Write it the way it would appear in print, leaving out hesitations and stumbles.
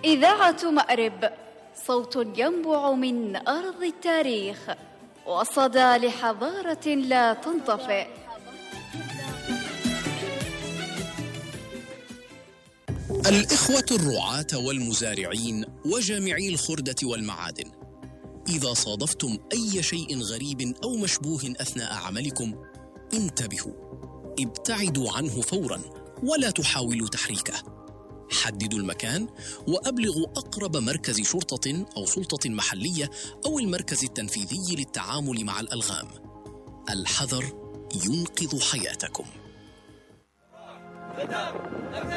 إذاعة مأرب، صوت ينبع من أرض التاريخ وصدى لحضارة لا تنطفئ. الإخوة الرعاة والمزارعين وجامعي الخردة والمعادن، إذا صادفتم أي شيء غريب أو مشبوه أثناء عملكم انتبهوا، ابتعدوا عنه فوراً ولا تحاولوا تحريكه. حددوا المكان وأبلغوا أقرب مركز شرطة أو سلطة محلية أو المركز التنفيذي للتعامل مع الألغام. الحذر ينقذ حياتكم.